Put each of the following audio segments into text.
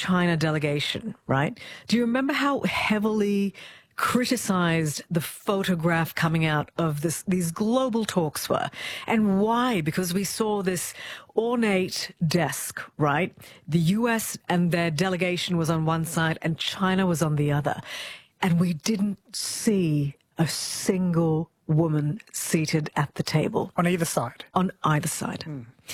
China delegation, right? Do you remember how heavily criticized the photograph coming out of these global talks were? And why? Because we saw this ornate desk, right? The US and their delegation was on one side and China was on the other. And we didn't see a single woman seated at the table. On either side? On either side.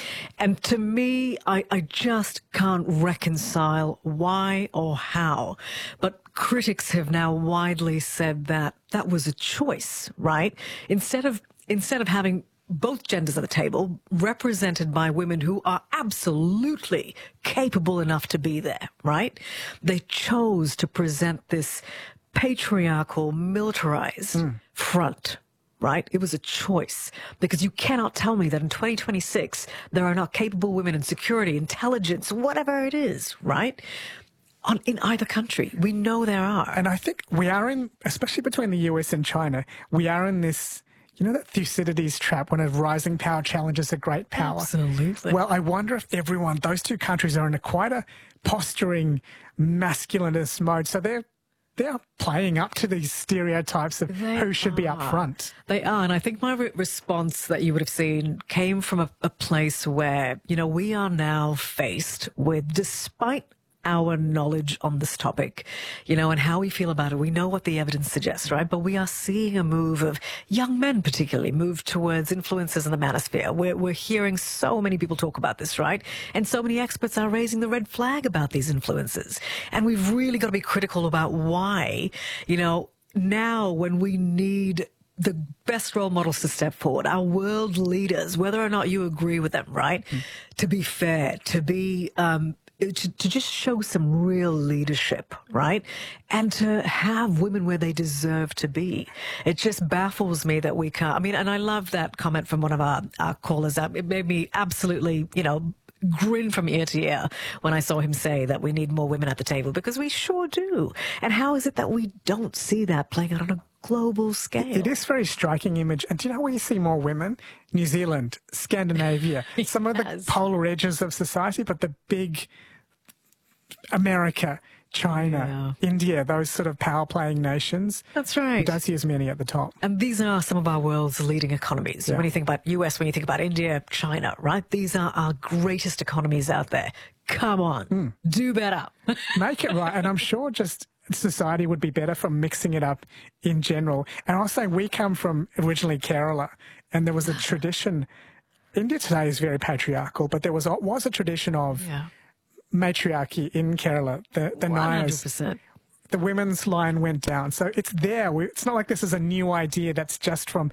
And to me, I just can't reconcile why or how. But critics have now widely said that that was a choice, right? Instead of having both genders at the table represented by women who are absolutely capable enough to be there, right? They chose to present this patriarchal, militarized front. Right? It was a choice, because you cannot tell me that in 2026 there are not capable women in security, intelligence, whatever it is, right? In either country. We know there are. And I think we are in, especially between the US and China, we are in this, you know, that Thucydides trap when a rising power challenges a great power. Absolutely. Well, I wonder if those two countries are in quite a posturing masculinist mode. So they're playing up to these stereotypes of who should be up front. They are, and I think my response that you would have seen came from a place where, you know, we are now faced with, despite our knowledge on this topic, you know, and how we feel about it. We know what the evidence suggests, right? But we are seeing a move of young men particularly move towards influences in the manosphere. We're hearing so many people talk about this, right? And so many experts are raising the red flag about these influences. And we've really got to be critical about why, you know, now when we need the best role models to step forward, our world leaders, whether or not you agree with them, right? To be fair, to be, to just show some real leadership, right? And to have women where they deserve to be. It just baffles me that we can't. I mean, and I love that comment from one of our callers. It made me absolutely, you know, grin from ear to ear when I saw him say that we need more women at the table, because we sure do. And how is it that we don't see that playing out on a global scale? It is a very striking image. And do you know where you see more women? New Zealand, Scandinavia, some of the polar edges of society, but the big America, China, India, those sort of power-playing nations. That's right. You don't see as many at the top. And these are some of our world's leading economies. Yeah. When you think about US, when you think about India, China, right? These are our greatest economies out there. Come on, do better. Make it right. And I'm sure just society would be better from mixing it up in general. And I'll say we come from originally Kerala, and there was a tradition. India today is very patriarchal, but there was a tradition of matriarchy in Kerala. The 100%. The women's line went down. So it's there. It's not like this is a new idea that's just from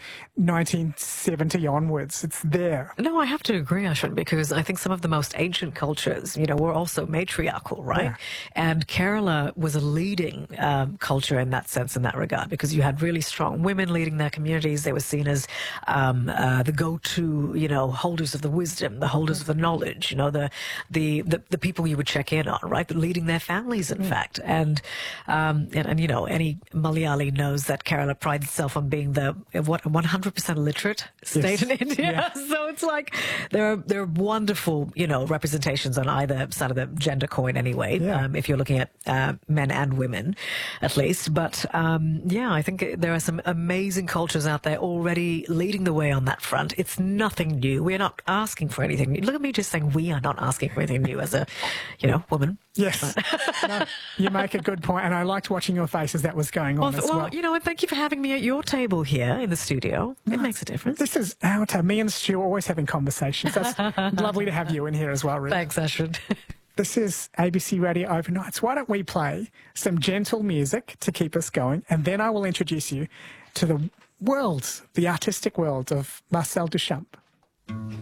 1970 onwards. It's there. No, I have to agree, Ashwin, because I think some of the most ancient cultures, you know, were also matriarchal, right? Yeah. And Kerala was a leading culture in that sense, in that regard, because you had really strong women leading their communities. They were seen as the go-to, you know, holders of the wisdom, the holders of the knowledge, you know, the people you would check in on, right? Leading their families, in fact. And you know, any Malayali knows that Kerala prides itself on being the 100% literate state in India. Yeah. So it's like there are wonderful, you know, representations on either side of the gender coin anyway. Yeah. If you're looking at men and women, at least. But yeah, I think there are some amazing cultures out there already leading the way on that front. It's nothing new. We're not asking for anything new. Look at me just saying we are not asking for anything new as a, you know, woman. Yes. No, you make a good point. And I liked watching your face as that was going on as well. Well, you know, and thank you for having me at your table here in the studio. It makes a difference. This is our time. Me and Stu are always having conversations. That's lovely to have you in here as well, Ruth. Thanks, Ashwin. This is ABC Radio Overnights. Why don't we play some gentle music to keep us going, and then I will introduce you to the world, the artistic world of Marcel Duchamp.